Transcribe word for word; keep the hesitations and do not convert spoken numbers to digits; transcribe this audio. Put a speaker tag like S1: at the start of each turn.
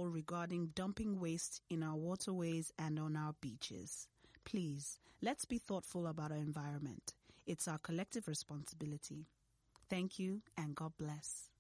S1: call regarding dumping waste in our waterways and on our beaches. Please, let's be thoughtful about our environment. It's our collective responsibility. Thank you and God bless.